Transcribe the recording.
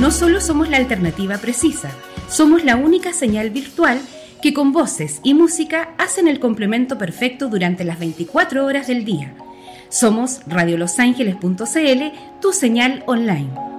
No solo somos la alternativa precisa, somos la única señal virtual que con voces y música hacen el complemento perfecto durante las 24 horas del día. Somos radiolosangeles.cl, tu señal online.